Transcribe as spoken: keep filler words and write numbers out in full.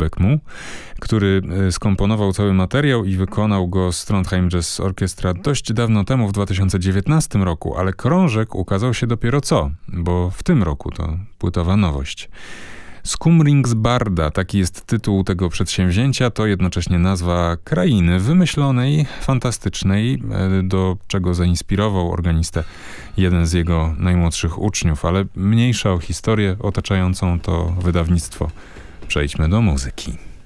Avec Mu, który skomponował cały materiał i wykonał go Trondheim Jazz Orchestra dość dawno temu, w dwa tysiące dziewiętnastym roku, ale krążek ukazał się dopiero co, bo w tym roku to płytowa nowość. Skumringsbarda, taki jest tytuł tego przedsięwzięcia, to jednocześnie nazwa krainy wymyślonej, fantastycznej, do czego zainspirował organistę jeden z jego najmłodszych uczniów, ale mniejsza o historię otaczającą to wydawnictwo. Przejdźmy do muzyki.